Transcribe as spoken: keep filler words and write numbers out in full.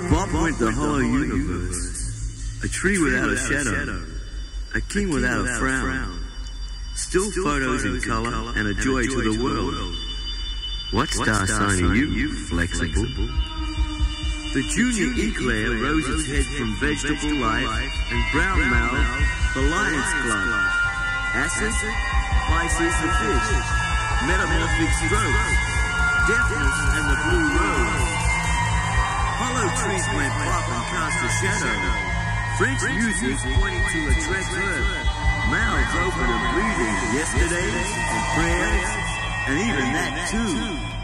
Bob went the hollow universe. A tree without a shadow. A king without a frown. Still photos in colour and a joy to the world. What star sign are you, flexible? The junior eclair rose its head from vegetable life and brown mouthed the lion's club. Acid, Pisces the fish, metamorphic strokes, deafness and the blue rose. Hollow trees went pop and cast a shadow. French music pointing to a dread earth. Mouths open and breathing yesterdays and prayers, and even that too.